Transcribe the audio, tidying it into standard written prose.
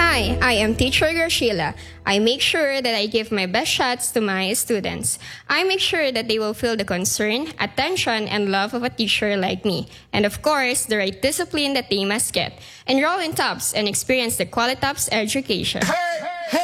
Hi, I am Teacher Graciela. I make sure that I give my best shots to my students. I make sure that they will feel the concern, attention, and love of a teacher like me. And of course, the right discipline that they must get. Enroll in TOPS and experience the Qualitops education. Hey!